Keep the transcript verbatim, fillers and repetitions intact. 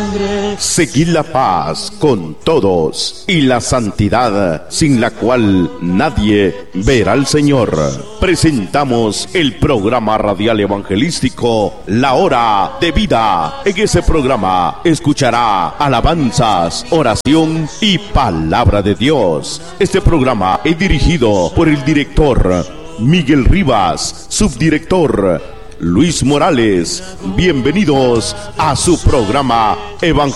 sangre. Seguid la paz con todos y la santidad sin la cual nadie verá al Señor. Presentamos el programa radial evangelístico La Hora de Vida. En ese programa escuchará alabanzas, oración y palabra de Dios. Este programa es dirigido por el director Miguel Rivas, subdirector Luis Morales. Bienvenidos a su programa evangelístico.